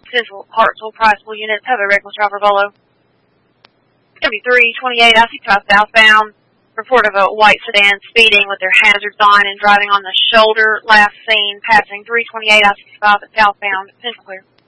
Central Hartsville Priceville units have a reckless driver below. 7328 I-65 southbound. Report of a white sedan speeding with their hazards on and driving on the shoulder. Last seen passing 328 I-65 at southbound. Central clear.